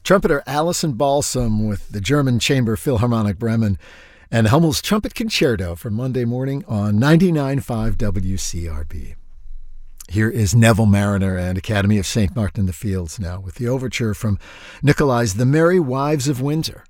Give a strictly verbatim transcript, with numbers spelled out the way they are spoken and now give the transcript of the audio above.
Trumpeter Alison Balsam with the German Chamber Philharmonic Bremen and Hummel's Trumpet Concerto for Monday morning on ninety-nine point five W C R B. Here is Neville Mariner and Academy of Saint Martin in the Fields now with the overture from Nicolai's The Merry Wives of Windsor.